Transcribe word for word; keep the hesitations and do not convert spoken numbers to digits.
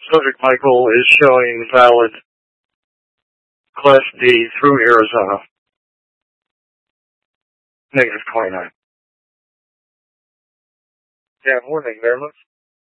Subject Michael is showing valid Class D through Arizona. Negative twenty-nine. Yeah, morning there, looks.